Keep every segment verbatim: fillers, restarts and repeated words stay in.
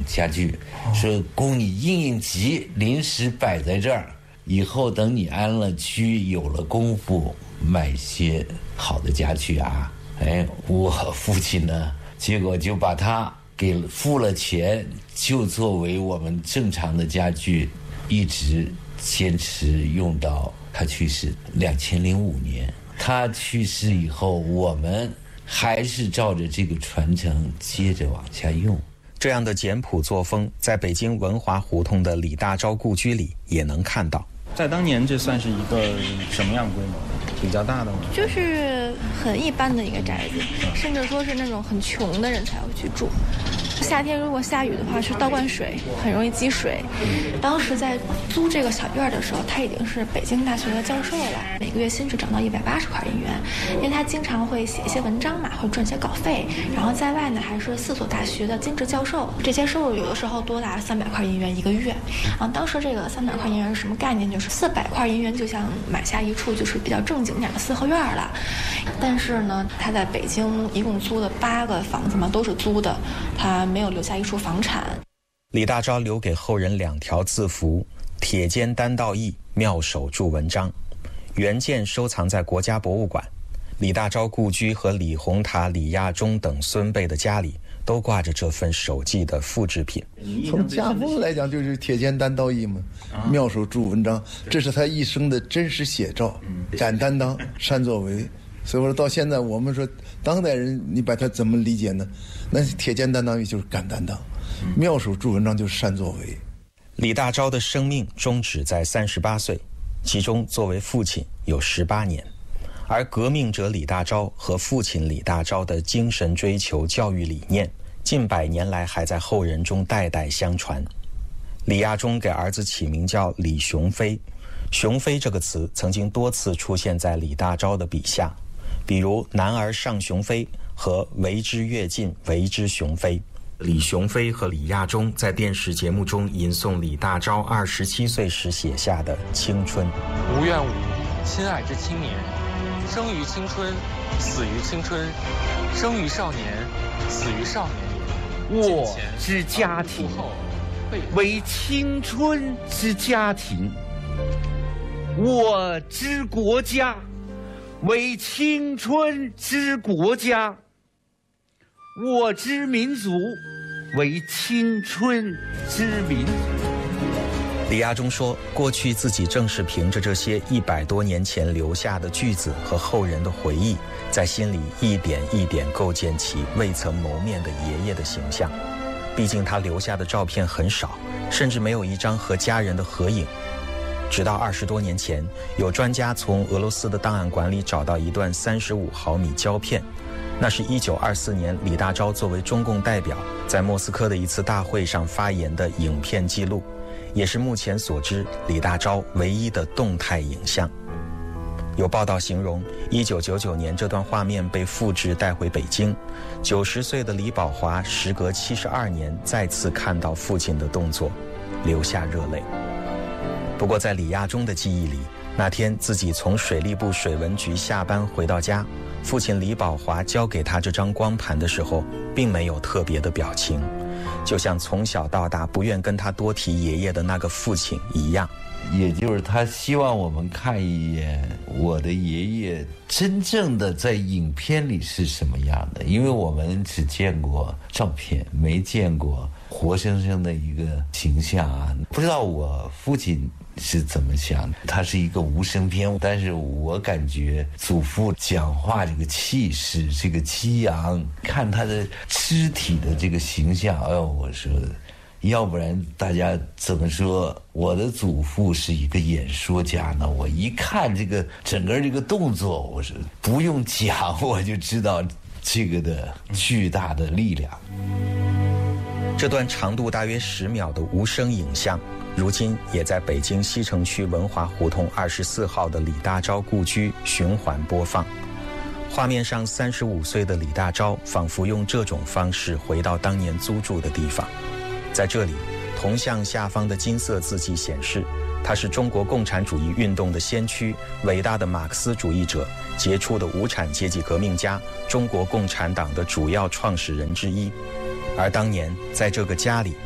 家具，说供你应应急，临时摆在这儿，以后等你安了居，有了功夫，买些好的家具啊。哎，我父亲呢，结果就把他给付了钱，就作为我们正常的家具，一直坚持用到他去世两千零五年。他去世以后，我们还是照着这个传承接着往下用。 这样的简朴作风，在北京文华胡同的李大钊故居里也能看到。 在当年，这算是一个什么样规模？比较大的吗？ 就是很一般的一个宅子，甚至说是那种很穷的人才会去住。夏天如果下雨的话，是倒灌水，很容易积水。当时在租这个小院的时候，他已经是北京大学的教授了，每个月薪水涨到一百八十块银元，因为他经常会写一些文章嘛，会赚些稿费。然后在外呢，还是四所大学的兼职教授，这些收入有的时候多达三百块银元一个月。啊，当时这个三百块银元是什么概念？就是四百块银元就像买下一处就是比较正经点的四合院了。但是呢，他在北京一共租的八个房子嘛，都是租的，他没有留下一处房产。 李大钊留给后人两条字符：铁肩担道义，妙手著文章。原件收藏在国家博物馆。李大钊故居和李洪塔、李亚中等孙辈的家里都挂着这份手记的复制品。 从家风来讲，就是铁肩担道义嘛，妙手著文章，这是他一生的真实写照。敢担当，善作为。所以说到现在，我们说当代人，你把它怎么理解呢？那铁肩担当义就是敢担当，妙手著文章就是善作为。 李大钊的生命终止在三十八岁，其中作为父亲有十八年，而革命者李大钊和父亲李大钊的精神追求、教育理念，近百年来还在后人中代代相传。李亚中给儿子起名叫李雄飞，雄飞这个词曾经多次出现在李大钊的笔下，比如男儿上雄飞和为之跃进，为之雄飞。李雄飞和李亚中在电视节目中吟诵李大钊二十七岁时写下的青春。 无怨无悔，亲爱之青年，生于青春，死于青春，生于少年，死于少年。 我之家庭，为青春之家庭；我之国家，为青春之国家；我之民族，为青春之民族。 李亚中说，过去自己正是凭着这些一百多年前留下的句子和后人的回忆，在心里一点一点构建起未曾谋面的爷爷的形象。毕竟他留下的照片很少，甚至没有一张和家人的合影。直到二十多年前，有专家从俄罗斯的档案馆里找到一段三十五毫米胶片，那是一九二四年李大钊作为中共代表在莫斯科的一次大会上发言的影片记录，也是目前所知李大钊唯一的动态影像。有报道形容，一九九九年这段画面被复制带回北京，九十岁的李宝华时隔七十二年再次看到父亲的动作，流下热泪。不过在李亚中的记忆里，那天自己从水利部水文局下班回到家，父亲李宝华交给他这张光盘的时候，并没有特别的表情，就像从小到大不愿跟他多提爷爷的那个父亲一样。 也就是他希望我们看一眼我的爷爷真正的在影片里是什么样的，因为我们只见过照片，没见过活生生的一个形象啊。不知道我父亲是怎么想的，他是一个无声片，但是我感觉祖父讲话这个气势，这个激昂，看他的肢体的这个形象，哎呦，我说要不然大家怎么说我的祖父是一个演说家呢？我一看这个整个这个动作，我是不用讲我就知道这个的巨大的力量。 这段长度大约十秒的无声影像，如今也在北京西城区文华胡同二十四号的李大钊故居循环播放。画面上三十五岁的李大钊仿佛用这种方式回到当年租住的地方。在这里，铜像下方的金色字迹显示，他是中国共产主义运动的先驱，伟大的马克思主义者，杰出的无产阶级革命家，中国共产党的主要创始人之一。而当年在这个家里，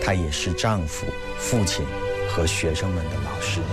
他也是丈夫、父亲和学生们的老师。